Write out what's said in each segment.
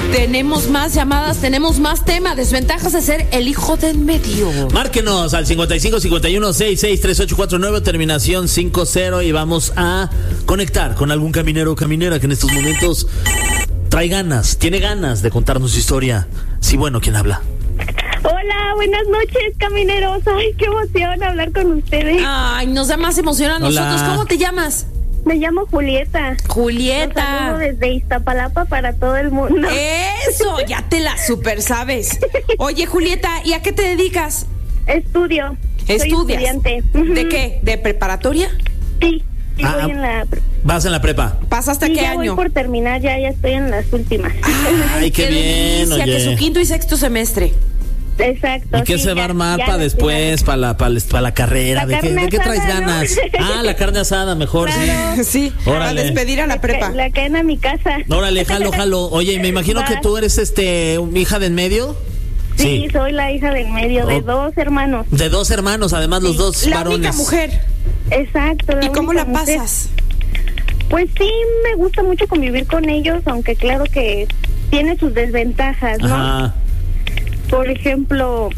Tenemos más llamadas, tenemos más tema. Desventajas de ser el hijo del medio. Márquenos al 55 51 66 3849, terminación 50, y vamos a conectar con algún caminero o caminera que en estos momentos tiene ganas de contarnos su historia. Sí, bueno, ¿quién habla? Hola, buenas noches, camineros. Ay, qué emoción hablar con ustedes. Ay, nos da más emoción a nosotros. ¿Cómo te llamas? Me llamo Julieta. Julieta. Los saludo desde Iztapalapa para todo el mundo. Eso, ya te la super sabes. Oye, Julieta, ¿y a qué te dedicas? Estudio. ¿Estudias? Soy estudiante. ¿De qué? ¿De preparatoria? Sí, voy en la... ¿Vas en la prepa? ¿Pasaste sí, qué ya año? Voy por terminar, ya estoy en las últimas. Ay, qué bien, delicia, oye. que su quinto y sexto semestre. Exacto. ¿Y qué se va a armar para después, para la carrera? ¿De qué traes asada, ganas? ¿no? La carne asada, mejor, Claro. Sí, Órale. para despedir a la prepa. La caen a mi casa. Órale, jalo. Oye, me imagino que tú eres hija de en medio. Sí, soy la hija del medio, de dos hermanos. De dos hermanos, además los dos La varones. única mujer. Exacto. ¿Y cómo la mujer. pasas? Pues sí, me gusta mucho convivir con ellos, aunque claro que tiene sus desventajas, ¿no? Ajá. Por ejemplo,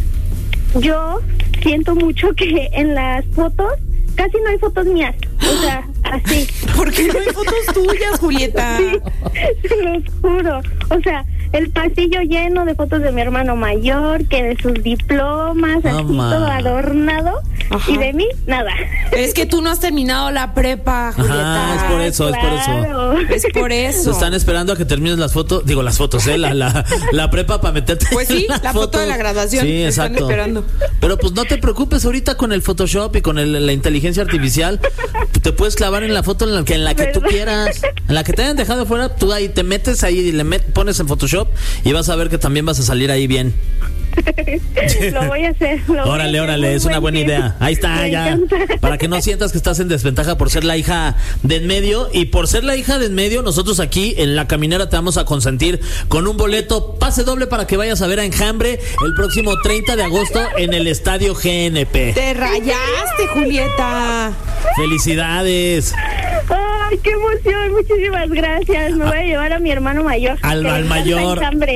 yo siento mucho que en las fotos casi no hay fotos mías, o sea, así. ¿Por qué no hay fotos tuyas, Julieta? Sí, se los juro. O sea, el pasillo lleno de fotos de mi hermano mayor, que de sus diplomas, así todo adornado. Ajá. Y de mí, nada. Es que tú no has terminado la prepa, Julieta. Es por eso, Claro. Es por eso. Están esperando a que termines las fotos, la prepa para meterte. Pues sí, la foto de la graduación. Sí, Están exacto. esperando. Pero pues no te preocupes, ahorita con el Photoshop y con la inteligencia artificial, te puedes clavar en la foto en la que tú quieras, en la que te hayan dejado fuera, tú ahí te metes ahí y pones en Photoshop y vas a ver que también vas a salir ahí bien. Lo voy a hacer. Órale, es una buena idea. Ahí está, Me ya. encanta. Para que no sientas que estás en desventaja por ser la hija de en medio. Y por ser la hija de en medio, nosotros aquí en La Caminera te vamos a consentir con un boleto pase doble para que vayas a ver a Enjambre el próximo 30 de agosto en el Estadio GNP. Te rayaste, Julieta. ¡Felicidades! Ay, qué emoción, muchísimas gracias. Me voy a llevar a mi hermano mayor. Al mayor.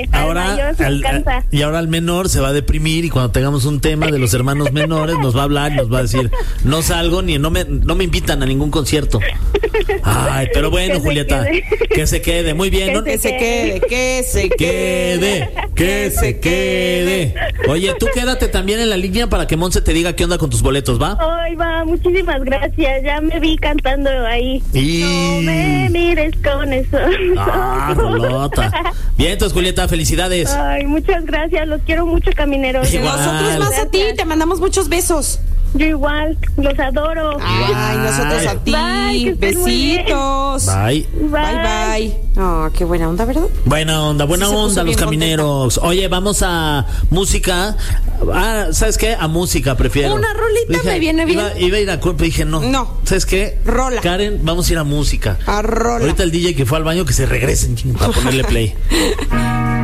Y ahora al menor se va a deprimir, y cuando tengamos un tema de los hermanos menores nos va a hablar y nos va a decir: no salgo ni no me invitan a ningún concierto. Ay, pero bueno, Julieta, que se quede. Muy bien, ¿no? Que se quede. Oye, tú quédate también en la línea para que Monse te diga qué onda con tus boletos, ¿va? Ay, va, muchísimas gracias. Ya me vi cantando ahí. No me mires con eso. Rolota. Bien, entonces, Julieta, felicidades. Ay, muchas gracias. Los quiero mucho, camineros. Igual. Nosotros más a ti, te mandamos muchos besos. Yo igual, los adoro. Ay, nosotros a ti. Bye, que estés muy bien. Besitos. Bye. Bye. Oh, qué buena onda, ¿verdad? Buena onda, Sí, se puso los bien camineros. Oye, vamos a música. ¿Sabes qué? A música prefiero. Una rolita me viene bien. Iba a ir a dije no. ¿Sabes qué? Rola. Karen, vamos a ir a música. A rola. Ahorita el DJ que fue al baño que se regresen para ponerle play.